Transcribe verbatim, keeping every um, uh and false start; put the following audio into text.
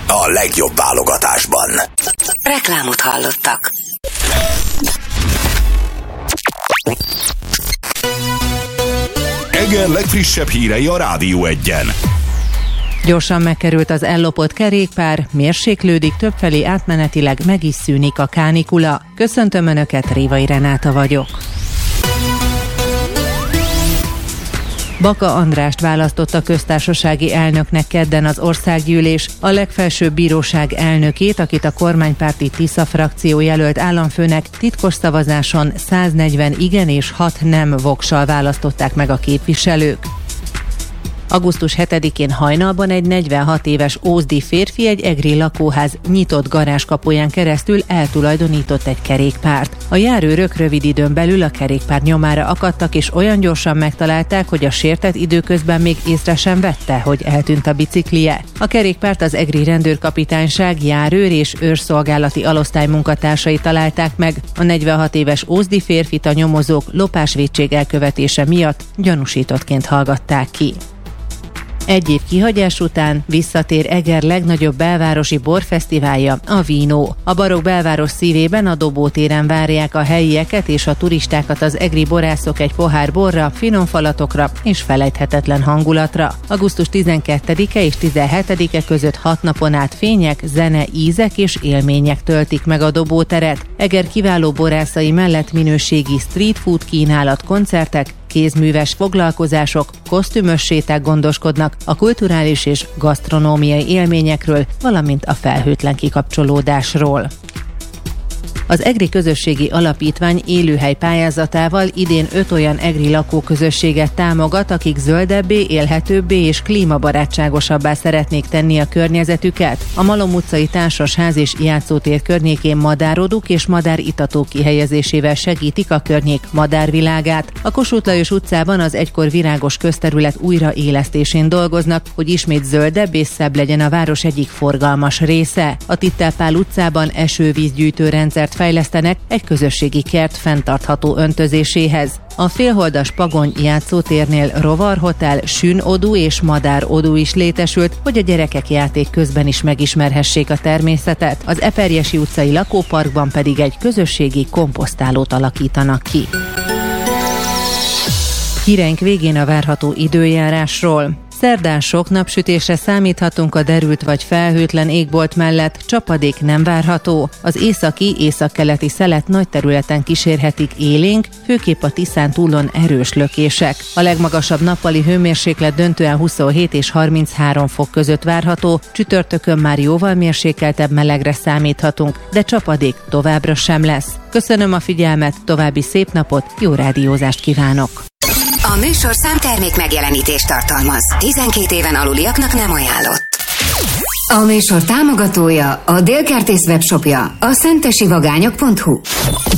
a legjobb válogatásban. Reklámot hallottak. Eger legfrissebb hírei a Rádió Egyen. Gyorsan megkerült az ellopott kerékpár, mérséklődik, többfelé átmenetileg meg is szűnik a kánikula. Köszöntöm Önöket, Révai Renáta vagyok. Baka Andrást választotta köztársasági elnöknek kedden az országgyűlés, a legfelsőbb bíróság elnökét, akit a kormánypárti Tisza frakció jelölt államfőnek, titkos szavazáson száznegyven igen és hat nem vokszal választották meg a képviselők. augusztus hetedikén hajnalban egy negyvenhat éves ózdi férfi egy egri lakóház nyitott garázskapuján keresztül eltulajdonított egy kerékpárt. A járőrök rövid időn belül a kerékpár nyomára akadtak, és olyan gyorsan megtalálták, hogy a sértett időközben még észre sem vette, hogy eltűnt a biciklije. A kerékpárt az egri rendőrkapitányság járőr és őrszolgálati alosztály munkatársai találták meg. A negyvenhat éves ózdi férfit a nyomozók lopásvétség elkövetése miatt gyanúsítottként hallgatták ki. Egy év kihagyás után visszatér Eger legnagyobb belvárosi borfesztiválja, a Vino. A barokk belváros szívében, a Dobó téren várják a helyieket és a turistákat az egri borászok egy pohár borra, finom falatokra és felejthetetlen hangulatra. augusztus tizenkettedike és tizenhetedike között hat napon át fények, zene, ízek és élmények töltik meg a Dobó teret. Eger kiváló borászai mellett minőségi street food kínálat, koncertek, kézműves foglalkozások, kosztümös séták gondoskodnak a kulturális és gasztronómiai élményekről, valamint a felhőtlen kikapcsolódásról. Az Egri Közösségi Alapítvány élőhely pályázatával idén öt olyan egri lakóközösséget támogat, akik zöldebbé, élhetőbbé és klímabarátságosabbá szeretnék tenni a környezetüket. A Malom utcai társasház és játszótér környékén madárodók és madáritatók kihelyezésével segítik a környék madárvilágát. A Kossuth Lajos utcában az egykor virágos közterület újraélesztésén dolgoznak, hogy ismét zöldebb és szebb legyen a város egyik forgalmas része. A Titel Pál utcában esővízgyűjtő rendszert fejlesztenek egy közösségi kert fenntartható öntözéséhez. A félholdas Pagony játszótérnél rovarhotel, sünodú és madárodú is létesült, hogy a gyerekek játék közben is megismerhessék a természetet. Az Eperjesi utcai lakóparkban pedig egy közösségi komposztálót alakítanak ki. Híreink végén a várható időjárásról. Szerdán sok napsütésre számíthatunk a derült vagy felhőtlen égbolt mellett, csapadék nem várható. Az északi, északkeleti szelet nagy területen kísérhetik élénk, főképp a Tiszán túlon erős lökések. A legmagasabb nappali hőmérséklet döntően huszonhét és harminchárom fok között várható, csütörtökön már jóval mérsékeltebb melegre számíthatunk, de csapadék továbbra sem lesz. Köszönöm a figyelmet, további szép napot, jó rádiózást kívánok! A műsor számtermék megjelenítést tartalmaz. tizenkét éven aluliaknak nem ajánlott. A műsor támogatója, a Délkertész webshopja, a szentesi vagányok pont hu.